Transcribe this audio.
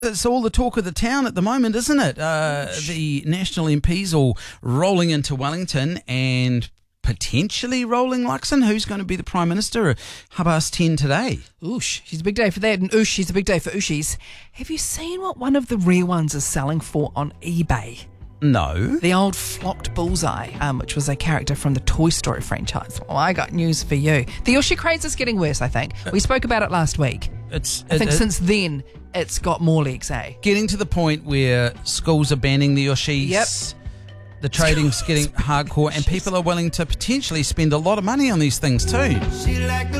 It's all the talk of the town at the moment, isn't it? The National MPs all rolling into Wellington and potentially rolling Luxon. Who's going to be the Prime Minister? 10:30 today. Oosh, she's a big day for that. And oosh, she's a big day for ooshies. Have you seen what one of the rare ones is selling for on eBay? No. The old flocked bullseye, which was a character from the Toy Story franchise. Well, I got news for you. The Yoshi craze is getting worse, I think. We spoke about it last week. I think since then, it's got more legs, eh? Getting to the point where schools are banning the Yoshis. Yep. The trading's getting hardcore, and people are willing to potentially spend a lot of money on these things too.